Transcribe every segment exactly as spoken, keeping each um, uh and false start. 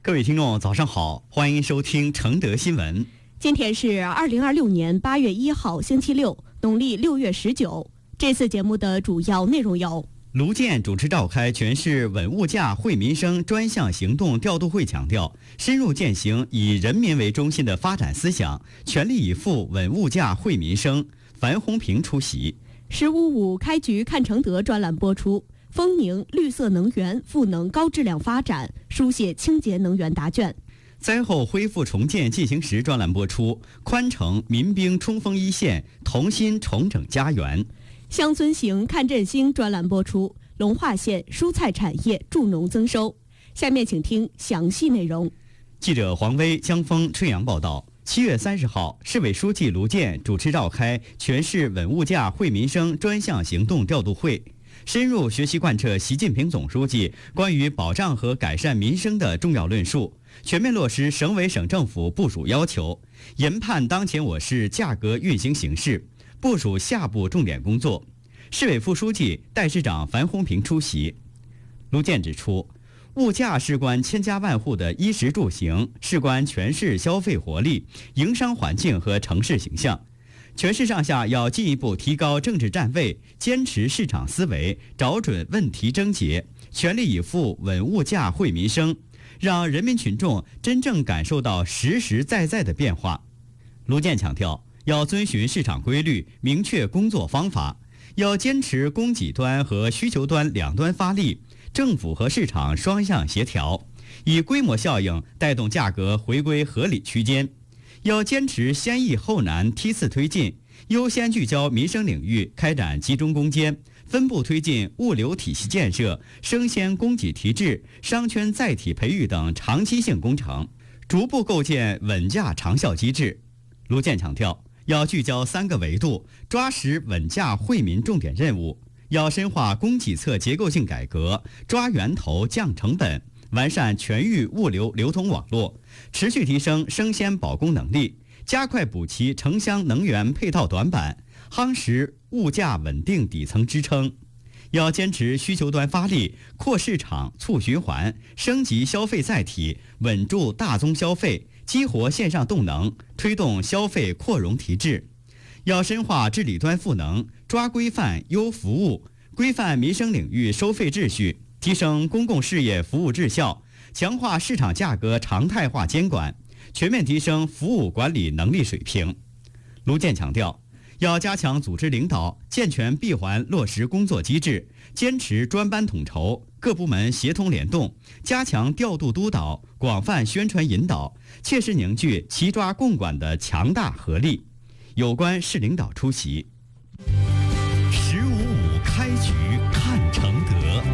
各位听众，早上好，欢迎收听承德新闻。 今天是二零二六年八月一号，星期六，农历六月十九。这次节目的主要内容有： 卢健主持召开全市稳物价惠民生专项行动调度会，强调深入践行以人民为中心的发展思想，全力以赴稳物价惠民生。樊洪平出席。 十五五开局看承德专栏播出。丰宁绿色能源赋能高质量发展，书写清洁能源答卷。 灾后恢复重建进行时专栏播出。宽城民兵冲锋一线，同心重整家园。 乡村行看振兴专栏播出。龙化县蔬菜产业助农增收。下面请听详细内容。 记者黄威、江峰、春阳报道。七月三十号，市委书记卢健主持召开全市稳物价惠民生专项行动调度会，深入学习贯彻习近平总书记关于保障和改善民生的重要论述，全面落实省委省政府部署要求，研判当前我市价格运行形势，部署下步重点工作。市委副书记、代市长樊洪平出席。卢健指出，物价事关千家万户的衣食住行，事关全市消费活力、营商环境和城市形象。全市上下要进一步提高政治站位，坚持市场思维，找准问题症结，全力以赴稳物价惠民生，让人民群众真正感受到实实在在的变化。卢健强调，要遵循市场规律，明确工作方法，要坚持供给端和需求端两端发力，政府和市场双向协调，以规模效应带动价格回归合理区间。要坚持先易后难梯次推进，优先聚焦民生领域开展集中攻坚，分步推进物流体系建设、生鲜供给提质、商圈载体培育等长期性工程，逐步构建稳价长效机制。卢健强调，要聚焦三个维度，抓实稳价惠民重点任务，要深化供给侧结构性改革，抓源头降成本，完善全域物流流通网络，持续提升生鲜保供能力，加快补齐城乡能源配套短板，夯实物价稳定底层支撑。要坚持需求端发力，扩市场促循环，升级消费载体，稳住大宗消费，激活线上动能，推动消费扩容提质。要深化治理端赋能，抓规范优服务，规范民生领域收费秩序，提升公共事业服务质效，强化市场价格常态化监管，全面提升服务管理能力水平。卢健强调，要加强组织领导，健全闭环落实工作机制，坚持专班统筹，各部门协同联动，加强调度督导，广泛宣传引导，切实凝聚齐抓共管的强大合力。有关市领导出席。十五五开局看承德。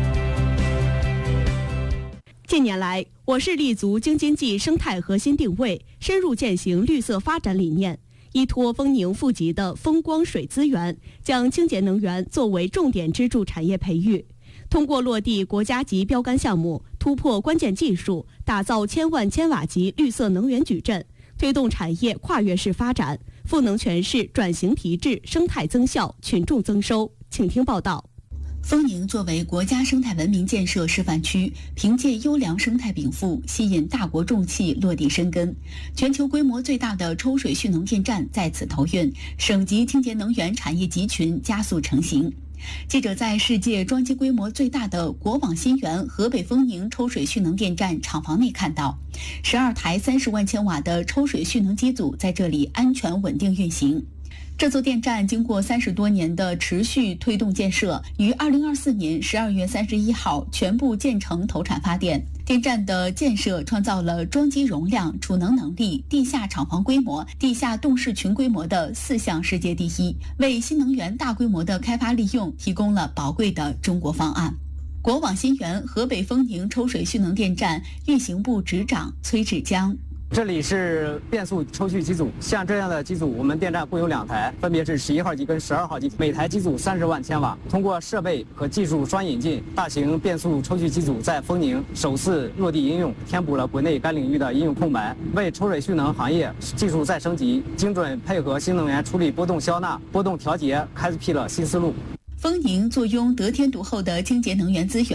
近年来，我市立足京津冀生态核心定位，深入践行绿色发展理念，依托丰宁富集的风光水资源，将清洁能源作为重点支柱产业培育。通过落地国家级标杆项目，突破关键技术，打造千万千瓦级绿色能源矩阵，推动产业跨越式发展，赋能全市转型提质、生态增效、群众增收。请听报道。 丰宁作为国家生态文明建设示范区，凭借优良生态禀赋，吸引大国重器落地生根。全球规模最大的抽水蓄能电站在此投运，省级清洁能源产业集群加速成型。记者在世界装机规模最大的国网新源河北丰宁抽水蓄能电站厂房内看到，十二台三十万千瓦的抽水蓄能机组在这里安全稳定运行。这座电站经过三十多年的持续推动建设，于二零二四年十二月三十一号全部建成投产发电。电站的建设创造了装机容量、储能能力、地下厂房规模、地下动视群规模的四项世界第一，为新能源大规模的开发利用提供了宝贵的中国方案。国网新源河北丰宁抽水蓄能电站运行部执长崔志江。 这里是变速抽蓄机组，像这样的机组我们电站共有两台，分别是十一号机跟十二号机，每台机组三十万千瓦。通过设备和技术双引进，大型变速抽蓄机组在丰宁首次落地应用，填补了国内该领域的应用空白，为抽水蓄能行业技术再升级、精准配合新能源处理波动消纳、波动调节开辟了新思路。 丰宁坐拥得天独厚的清洁能源资源，